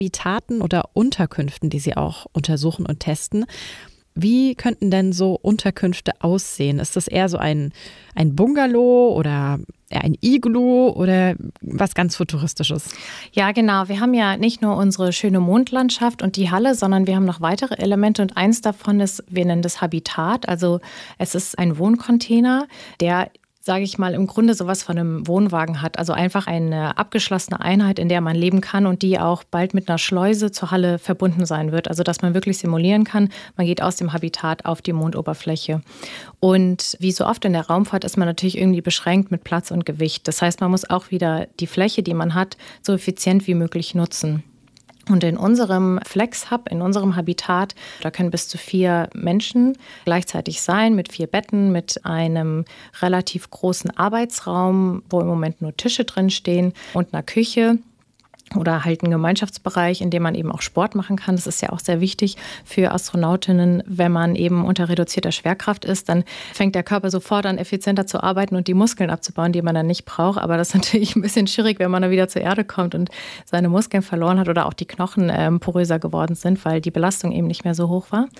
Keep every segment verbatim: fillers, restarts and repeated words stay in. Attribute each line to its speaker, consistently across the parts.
Speaker 1: Habitaten oder Unterkünften, die Sie auch untersuchen und testen. Wie könnten denn so Unterkünfte aussehen? Ist das eher so ein, ein Bungalow oder eher ein Iglu oder was ganz Futuristisches?
Speaker 2: Ja, genau. Wir haben ja nicht nur unsere schöne Mondlandschaft und die Halle, sondern wir haben noch weitere Elemente und eins davon ist, wir nennen das Habitat. Also es ist ein Wohncontainer, der, sage ich mal, im Grunde sowas von einem Wohnwagen hat. Also einfach eine abgeschlossene Einheit, in der man leben kann und die auch bald mit einer Schleuse zur Halle verbunden sein wird. Also dass man wirklich simulieren kann, man geht aus dem Habitat auf die Mondoberfläche. Und wie so oft in der Raumfahrt ist man natürlich irgendwie beschränkt mit Platz und Gewicht. Das heißt, man muss auch wieder die Fläche, die man hat, so effizient wie möglich nutzen. Und in unserem Flex-Hub, in unserem Habitat, da können bis zu vier Menschen gleichzeitig sein, mit vier Betten, mit einem relativ großen Arbeitsraum, wo im Moment nur Tische drin stehen und einer Küche. Oder halt ein Gemeinschaftsbereich, in dem man eben auch Sport machen kann. Das ist ja auch sehr wichtig für Astronautinnen. Wenn man eben unter reduzierter Schwerkraft ist, dann fängt der Körper sofort an, effizienter zu arbeiten und die Muskeln abzubauen, die man dann nicht braucht. Aber das ist natürlich ein bisschen schwierig, wenn man dann wieder zur Erde kommt und seine Muskeln verloren hat oder auch die Knochen ähm, poröser geworden sind, weil die Belastung eben nicht mehr so hoch war.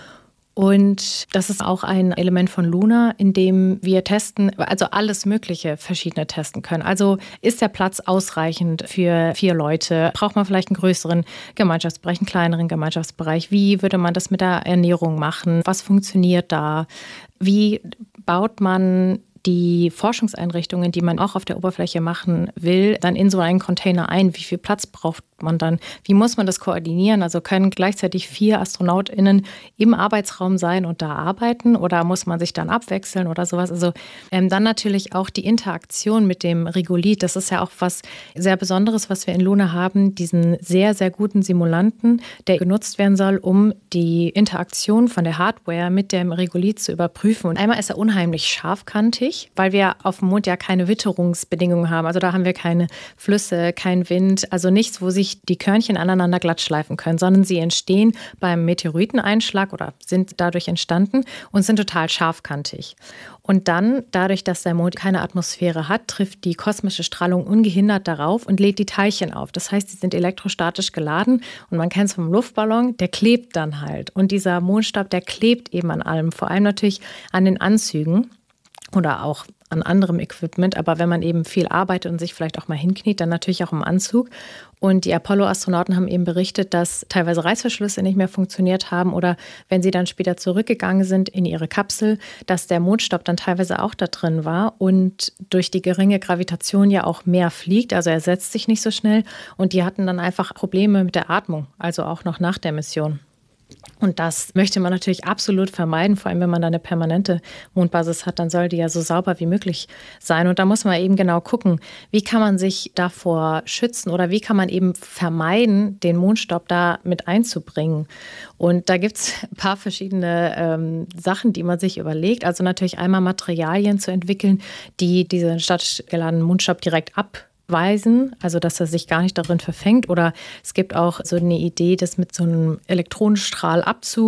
Speaker 2: Und das ist auch ein Element von Luna, in dem wir testen, also alles Mögliche verschiedene testen können. Also ist der Platz ausreichend für vier Leute? Braucht man vielleicht einen größeren Gemeinschaftsbereich, einen kleineren Gemeinschaftsbereich? Wie würde man das mit der Ernährung machen? Was funktioniert da? Wie baut man die Forschungseinrichtungen, die man auch auf der Oberfläche machen will, dann in so einen Container ein? Wie viel Platz braucht man dann? Wie muss man das koordinieren? Also können gleichzeitig vier AstronautInnen im Arbeitsraum sein und da arbeiten oder muss man sich dann abwechseln oder sowas? Also ähm, dann natürlich auch die Interaktion mit dem Regolith. Das ist ja auch was sehr Besonderes, was wir in Luna haben, diesen sehr, sehr guten Simulanten, der genutzt werden soll, um die Interaktion von der Hardware mit dem Regolith zu überprüfen. Und einmal ist er unheimlich scharfkantig, weil wir auf dem Mond ja keine Witterungsbedingungen haben. Also da haben wir keine Flüsse, keinen Wind, also nichts, wo sich die Körnchen aneinander glatt schleifen können, sondern sie entstehen beim Meteoriteneinschlag oder sind dadurch entstanden und sind total scharfkantig. Und dann, dadurch, dass der Mond keine Atmosphäre hat, trifft die kosmische Strahlung ungehindert darauf und lädt die Teilchen auf. Das heißt, sie sind elektrostatisch geladen und man kennt es vom Luftballon, der klebt dann halt. Und dieser Mondstaub, der klebt eben an allem, vor allem natürlich an den Anzügen oder auch an anderem Equipment. Aber wenn man eben viel arbeitet und sich vielleicht auch mal hinkniet, dann natürlich auch im Anzug. Und die Apollo-Astronauten haben eben berichtet, dass teilweise Reißverschlüsse nicht mehr funktioniert haben oder wenn sie dann später zurückgegangen sind in ihre Kapsel, dass der Mondstaub dann teilweise auch da drin war und durch die geringe Gravitation ja auch mehr fliegt. Also er setzt sich nicht so schnell und die hatten dann einfach Probleme mit der Atmung, also auch noch nach der Mission. Und das möchte man natürlich absolut vermeiden, vor allem wenn man da eine permanente Mondbasis hat, dann soll die ja so sauber wie möglich sein. Und da muss man eben genau gucken, wie kann man sich davor schützen oder wie kann man eben vermeiden, den Mondstaub da mit einzubringen. Und da gibt es ein paar verschiedene ähm, Sachen, die man sich überlegt. Also natürlich einmal Materialien zu entwickeln, die diesen statisch geladenen Mondstaub direkt ab weisen, also dass er sich gar nicht darin verfängt. Oder es gibt auch so eine Idee, das mit so einem Elektronenstrahl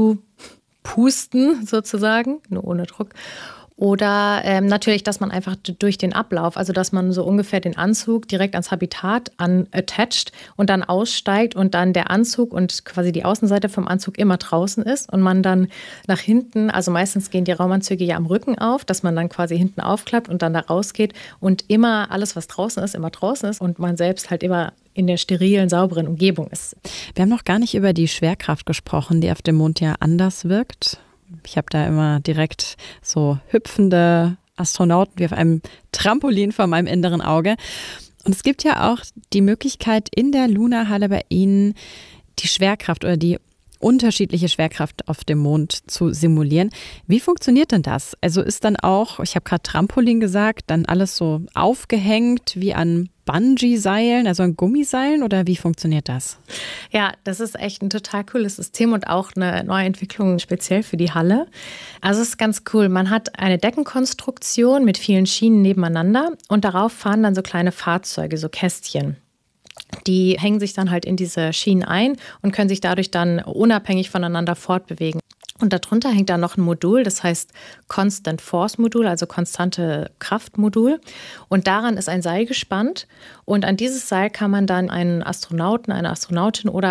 Speaker 2: abzupusten, sozusagen, nur ohne Druck. Oder ähm, natürlich, dass man einfach durch den Ablauf, also dass man so ungefähr den Anzug direkt ans Habitat attacht und dann aussteigt und dann der Anzug und quasi die Außenseite vom Anzug immer draußen ist und man dann nach hinten, also meistens gehen die Raumanzüge ja am Rücken auf, dass man dann quasi hinten aufklappt und dann da rausgeht und immer alles, was draußen ist, immer draußen ist und man selbst halt immer in der sterilen, sauberen Umgebung ist.
Speaker 1: Wir haben noch gar nicht über die Schwerkraft gesprochen, die auf dem Mond ja anders wirkt. Ich habe da immer direkt so hüpfende Astronauten wie auf einem Trampolin vor meinem inneren Auge. Und es gibt ja auch die Möglichkeit, in der Luna-Halle bei Ihnen die Schwerkraft oder die unterschiedliche Schwerkraft auf dem Mond zu simulieren. Wie funktioniert denn das? Also ist dann auch, ich habe gerade Trampolin gesagt, dann alles so aufgehängt wie an Bungee-Seilen, also an Gummiseilen oder wie funktioniert das?
Speaker 2: Ja, das ist echt ein total cooles System und auch eine neue Entwicklung speziell für die Halle. Also es ist ganz cool. Man hat eine Deckenkonstruktion mit vielen Schienen nebeneinander und darauf fahren dann so kleine Fahrzeuge, so Kästchen. Die hängen sich dann halt in diese Schienen ein und können sich dadurch dann unabhängig voneinander fortbewegen. Und darunter hängt dann noch ein Modul, das heißt Constant Force Modul, also konstante Kraftmodul. Und daran ist ein Seil gespannt. Und an dieses Seil kann man dann einen Astronauten, eine Astronautin oder